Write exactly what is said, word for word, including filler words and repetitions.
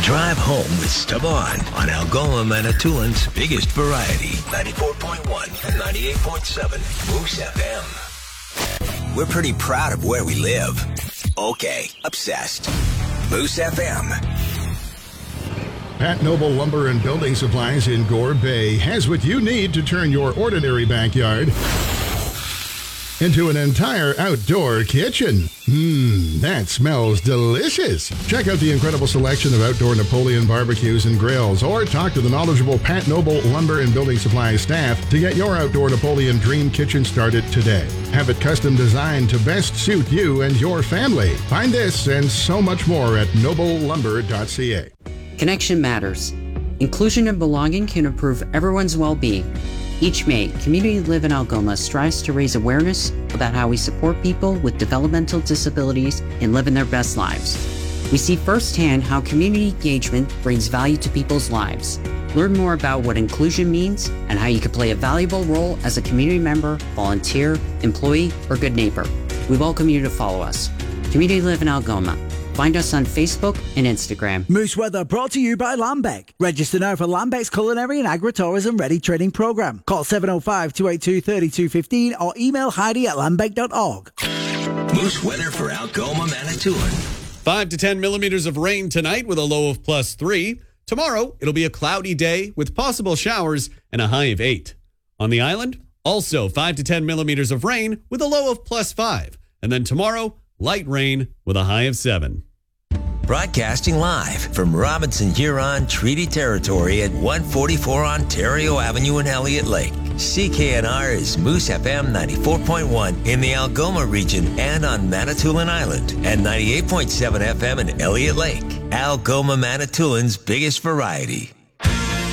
Drive home with Stavon on Algoma Manitoulин's biggest variety. ninety-four point one and ninety-eight point seven Moose F M. We're pretty proud of where we live. Okay, obsessed. Moose F M. Pat Noble Lumber and Building Supplies in Gore Bay has what you need to turn your ordinary backyard into an entire outdoor kitchen. Mmm, that smells delicious. Check out the incredible selection of outdoor Napoleon barbecues and grills, or talk to the knowledgeable Pat Noble Lumber and Building Supplies staff to get your outdoor Napoleon dream kitchen started today. Have it custom designed to best suit you and your family. Find this and so much more at noble lumber dot c a. Connection matters. Inclusion and belonging can improve everyone's well-being. Each May, Community Live in Algoma strives to raise awareness about how we support people with developmental disabilities in living their best lives. We see firsthand how community engagement brings value to people's lives. Learn more about what inclusion means and how you can play a valuable role as a community member, volunteer, employee, or good neighbor. We welcome you to follow us. Community Live in Algoma. Find us on Facebook and Instagram. Moose Weather brought to you by Lambeck. Register now for Lambeck's Culinary and Agritourism Ready Training Programme. Call seven oh five, two eight two, three two one five or email Heidi at lambeck dot org. Moose weather for Algoma, Manitoulin. Five to ten millimeters of rain tonight with a low of plus three. Tomorrow, it'll be a cloudy day with possible showers and a high of eight. On the island, also five to ten millimeters of rain with a low of plus five. And then tomorrow, light rain with a high of seven. Broadcasting live from Robinson Huron Treaty Territory at one forty-four Ontario Avenue in Elliott Lake. C K N R is Moose F M ninety-four point one in the Algoma region and on Manitoulin Island, and ninety-eight point seven F M in Elliott Lake. Algoma Manitoulin's biggest variety.